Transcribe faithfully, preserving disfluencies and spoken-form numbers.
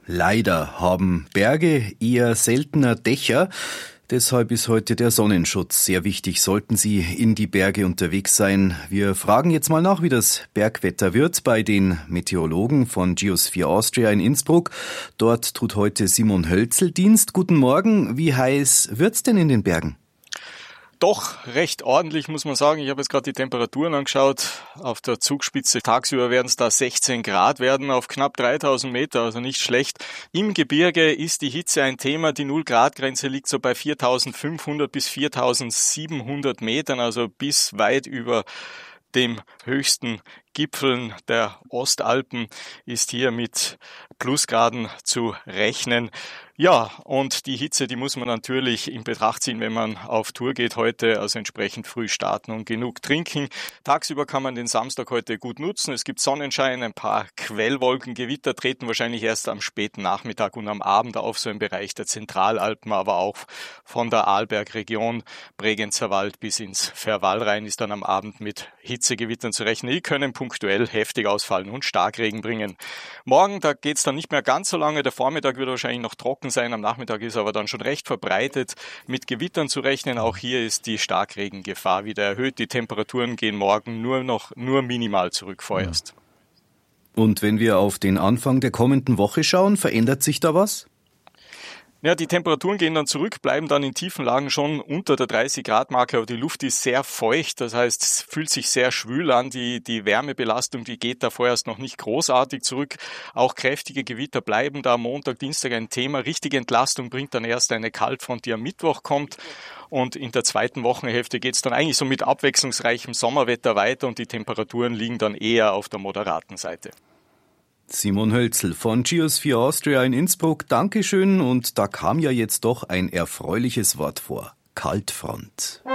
Leider haben Berge eher seltener Dächer. Deshalb ist heute der Sonnenschutz sehr wichtig, sollten Sie in die Berge unterwegs sein. Wir fragen jetzt mal nach, wie das Bergwetter wird bei den Meteorologen von Geosphere Austria in Innsbruck. Dort tut heute Simon Hölzl Dienst. Guten Morgen. Wie heiß wird's denn in den Bergen? Doch recht ordentlich, muss man sagen. Ich habe jetzt gerade die Temperaturen angeschaut. Auf der Zugspitze tagsüber werden es da sechzehn Grad werden auf knapp dreitausend Meter, also nicht schlecht. Im Gebirge ist die Hitze ein Thema. Die null-Grad-Grenze liegt so bei viertausendfünfhundert bis viertausendsiebenhundert Metern, also bis weit über dem höchsten Gipfeln der Ostalpen ist hier mit Plusgraden zu rechnen. Ja, und die Hitze, die muss man natürlich in Betracht ziehen, wenn man auf Tour geht heute, also entsprechend früh starten und genug trinken. Tagsüber kann man den Samstag heute gut nutzen. Es gibt Sonnenschein, ein paar Quellwolken, Gewitter treten wahrscheinlich erst am späten Nachmittag und am Abend auf, so im Bereich der Zentralalpen, aber auch von der Arlbergregion, Bregenzer Wald bis ins Verwallrhein ist dann am Abend mit Hitzegewittern zu rechnen. Die können punktuell heftig ausfallen und Starkregen bringen. Morgen, da geht's dann nicht mehr ganz so lange. Der Vormittag wird wahrscheinlich noch trocken sein. Am Nachmittag ist aber dann schon recht verbreitet mit Gewittern zu rechnen. Auch hier ist die Starkregengefahr wieder erhöht. Die Temperaturen gehen morgen nur noch nur minimal zurück vorerst. Und wenn wir auf den Anfang der kommenden Woche schauen, verändert sich da was? Ja, die Temperaturen gehen dann zurück, bleiben dann in tiefen Lagen schon unter der dreißig Grad Marke, aber die Luft ist sehr feucht, das heißt, es fühlt sich sehr schwül an, die, die Wärmebelastung, die geht da vorerst noch nicht großartig zurück. Auch kräftige Gewitter bleiben da am Montag, Dienstag ein Thema. Richtige Entlastung bringt dann erst eine Kaltfront, die am Mittwoch kommt. Und in der zweiten Wochenhälfte geht es dann eigentlich so mit abwechslungsreichem Sommerwetter weiter und die Temperaturen liegen dann eher auf der moderaten Seite. Simon Hölzl von Geosphere Austria in Innsbruck, Dankeschön. Und da kam ja jetzt doch ein erfreuliches Wort vor. Kaltfront.